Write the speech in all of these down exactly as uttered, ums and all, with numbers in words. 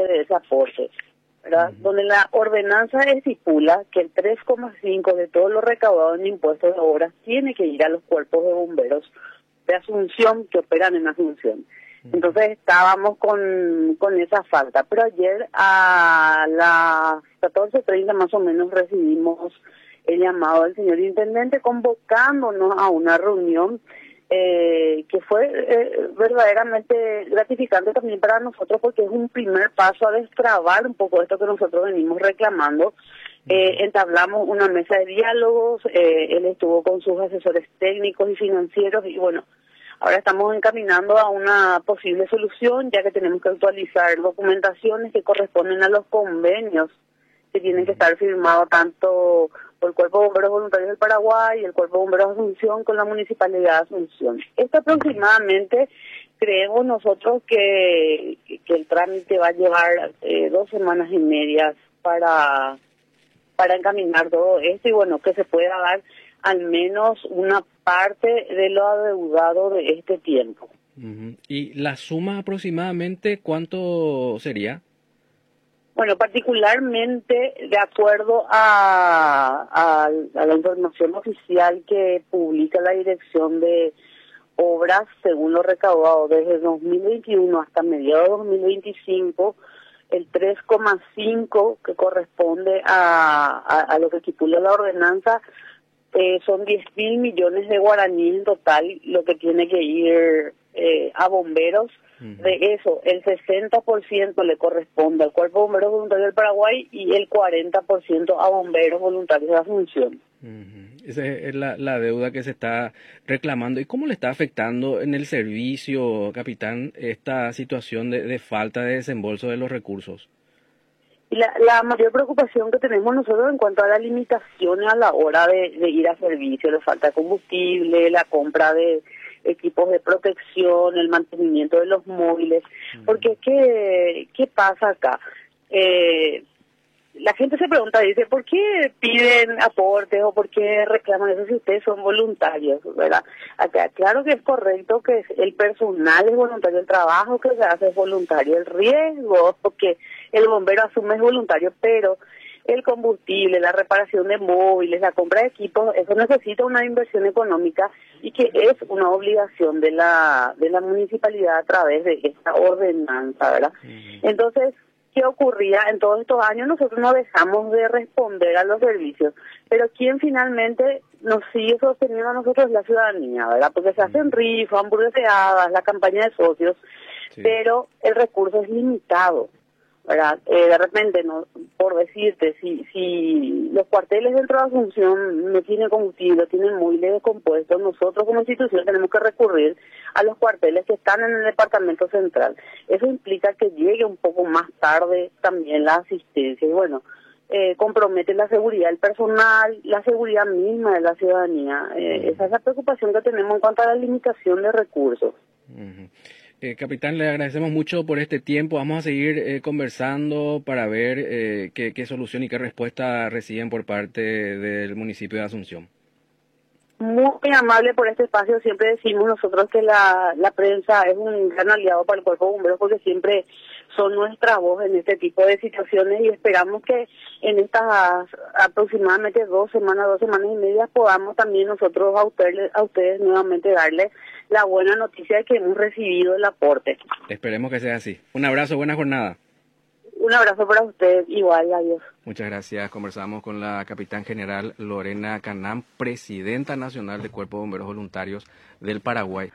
deducible de ese aporte, ¿verdad? Uh-huh. Donde la ordenanza estipula que el tres coma cinco de todo lo recaudado en impuestos de obras tiene que ir a los cuerpos de bomberos de Asunción que operan en Asunción. Uh-huh. Entonces estábamos con, con esa falta, pero ayer a las catorce treinta más o menos recibimos el llamado del señor intendente convocándonos a una reunión eh, que fue eh, verdaderamente gratificante también para nosotros porque es un primer paso a destrabar un poco esto que nosotros venimos reclamando. Eh, entablamos una mesa de diálogos, eh, él estuvo con sus asesores técnicos y financieros y bueno, ahora estamos encaminando a una posible solución ya que tenemos que actualizar documentaciones que corresponden a los convenios que tienen que estar firmados tanto por el Cuerpo de Bomberos Voluntarios del Paraguay y el Cuerpo de Bomberos de Asunción con la Municipalidad de Asunción. Esto aproximadamente creemos nosotros que, que el trámite va a llevar eh, dos semanas y medias para, para encaminar todo esto y bueno, que se pueda dar al menos una parte de lo adeudado de este tiempo. Uh-huh. ¿Y la suma aproximadamente cuánto sería? Bueno, particularmente de acuerdo a, a, a la información oficial que publica la Dirección de Obras, según lo recaudado desde dos mil veintiuno hasta mediados de dos mil veinticinco, el tres coma cinco que corresponde a, a, a lo que estipula la ordenanza eh, son diez mil millones de guaraníes en total, lo que tiene que ir eh, a bomberos. De eso, el sesenta por ciento le corresponde al Cuerpo de Bomberos Voluntarios del Paraguay y el cuarenta por ciento a Bomberos Voluntarios de Asunción. Uh-huh. Esa es la, la deuda que se está reclamando. ¿Y cómo le está afectando en el servicio, capitán, esta situación de, de falta de desembolso de los recursos? La, la mayor preocupación que tenemos nosotros en cuanto a las limitaciones a la hora de, de ir a servicio, la falta de combustible, la compra de equipos de protección, el mantenimiento de los móviles, porque ¿qué, qué pasa acá? Eh, la gente se pregunta, dice, ¿por qué piden aportes o por qué reclaman eso si ustedes son voluntarios, verdad? Acá, claro que es correcto que el personal es voluntario, el trabajo que se hace es voluntario, el riesgo porque el bombero asume es voluntario, pero el combustible, la reparación de móviles, la compra de equipos, eso necesita una inversión económica y que es una obligación de la de la municipalidad a través de esta ordenanza, ¿verdad? Uh-huh. Entonces, ¿qué ocurría en todos estos años? Nosotros no dejamos de responder a los servicios, pero quien finalmente nos sigue sosteniendo a nosotros es la ciudadanía, ¿verdad? Porque se hacen rifas, hamburgueseadas, la campaña de socios, sí, pero el recurso es limitado, ¿verdad? Eh, de repente, no, por decirte, si si los cuarteles dentro de Asunción no tienen combustible, tienen móviles descompuestos, nosotros como institución tenemos que recurrir a los cuarteles que están en el departamento central. Eso implica que llegue un poco más tarde también la asistencia y bueno, eh, compromete la seguridad del personal, la seguridad misma de la ciudadanía. Eh, esa es la preocupación que tenemos en cuanto a la limitación de recursos. Uh-huh. Eh, capitán, le agradecemos mucho por este tiempo. Vamos a seguir eh, conversando para ver eh, qué, qué solución y qué respuesta reciben por parte del municipio de Asunción. Muy amable por este espacio. Siempre decimos nosotros que la, la prensa es un gran aliado para el Cuerpo de Bomberos porque siempre son nuestra voz en este tipo de situaciones y esperamos que en estas aproximadamente dos semanas, dos semanas y media podamos también nosotros a ustedes, a ustedes nuevamente darles la buena noticia de que hemos recibido el aporte. Esperemos que sea así. Un abrazo, buena jornada. Un abrazo para usted, igual, adiós. Muchas gracias. Conversamos con la capitán general Lorena Canán, presidenta nacional del Cuerpo de Bomberos Voluntarios del Paraguay.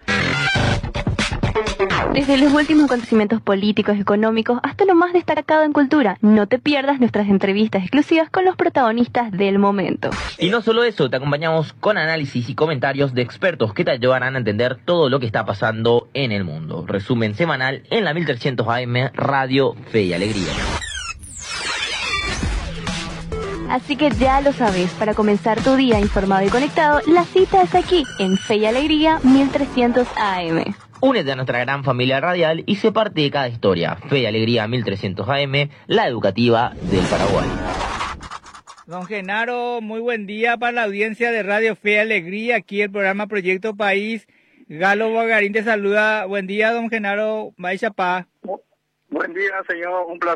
Desde los últimos acontecimientos políticos y económicos hasta lo más destacado en cultura, no te pierdas nuestras entrevistas exclusivas con los protagonistas del momento. Y no solo eso, te acompañamos con análisis y comentarios de expertos que te ayudarán a entender todo lo que está pasando en el mundo. Resumen semanal en la mil trescientos A M Radio Fe y Alegría. Así que ya lo sabes, para comenzar tu día informado y conectado, la cita es aquí, en Fe y Alegría mil trescientos A M. Únete a nuestra gran familia radial y sé parte de cada historia. Fe y Alegría mil trescientos A M, la educativa del Paraguay. Don Genaro, muy buen día para la audiencia de Radio Fe y Alegría, aquí el programa Proyecto País. Galo Bogarín te saluda. Buen día, don Genaro Baixapá. Buen día, señor. Un placer.